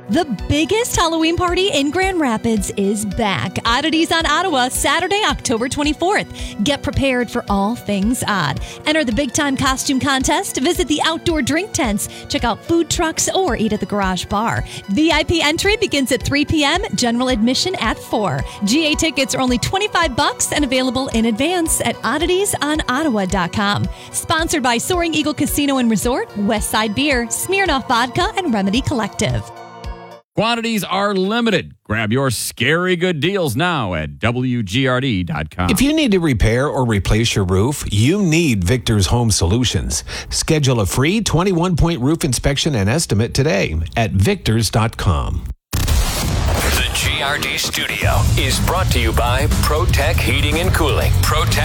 The biggest Halloween party in Grand Rapids is back. Oddities on Ottawa, Saturday, October 24th. Get prepared for all things odd. Enter the Big Time Costume Contest, visit the outdoor drink tents, check out food trucks, or eat at the Garage Bar. VIP entry begins at 3 p.m., general admission at 4. GA tickets are only $25 and available in advance at odditiesonottawa.com. Sponsored by Soaring Eagle Casino and Resort, Westside Beer, Smirnoff Vodka, and Remedy Collective. Quantities are limited. Grab your scary good deals now at WGRD.com. If you need to repair or replace your roof, you need Victor's Home Solutions. Schedule a free 21-point roof inspection and estimate today at Victors.com. The GRD studio is brought to you by ProTech Heating and Cooling. ProTech